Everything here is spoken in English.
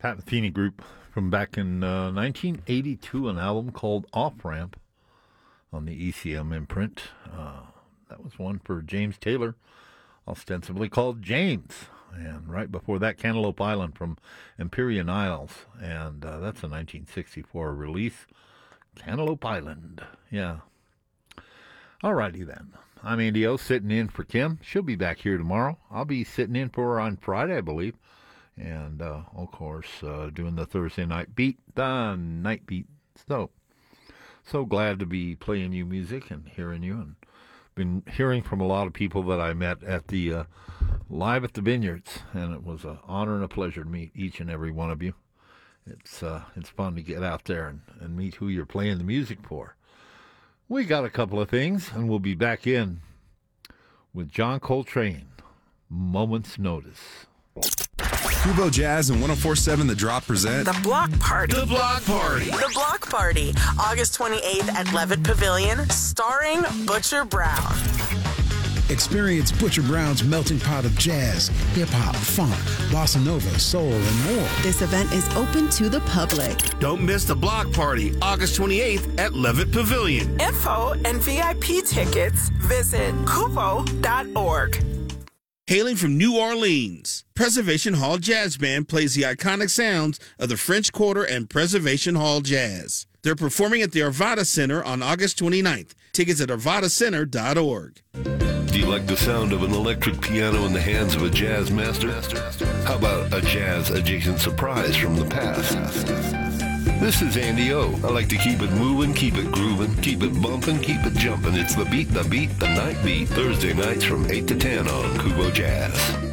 Pat Metheny Group from back in 1982, an album called Off Ramp on the ECM imprint. That was one for James Taylor, ostensibly called James. And right before that, Cantaloupe Island from Empyrean Isles. And that's a 1964 release. Cantaloupe Island. Yeah. Alrighty then. I'm Andy O, sitting in for Kim. She'll be back here tomorrow. I'll be sitting in for her on Friday, I believe. And, of course, doing the Thursday night beat, the night beat. So glad to be playing you music and hearing you. And been hearing from a lot of people that I met at the Live at the Vineyards. And it was an honor and a pleasure to meet each and every one of you. It's fun to get out there and meet who you're playing the music for. We got a couple of things, and we'll be back in with John Coltrane, Moment's Notice. Kubo Jazz and 104.7 The Drop present The Block Party. The Block Party. The Block Party, August 28th at Levitt Pavilion, starring Butcher Brown. Experience Butcher Brown's melting pot of jazz, hip-hop, funk, bossa nova, soul, and more. This event is open to the public. Don't miss the Block Party, August 28th at Levitt Pavilion. Info and VIP tickets, visit kupo.org. Hailing from New Orleans, Preservation Hall Jazz Band plays the iconic sounds of the French Quarter and Preservation Hall Jazz. They're performing at the Arvada Center on August 29th. Tickets at arvadacenter.org. Do you like the sound of an electric piano in the hands of a jazz master? How about a jazz-adjacent surprise from the past? This is Andy O. I like to keep it moving, keep it grooving, keep it bumping, keep it jumping. It's the beat, the night beat. Thursday nights from 8 to 10 on Kubo Jazz.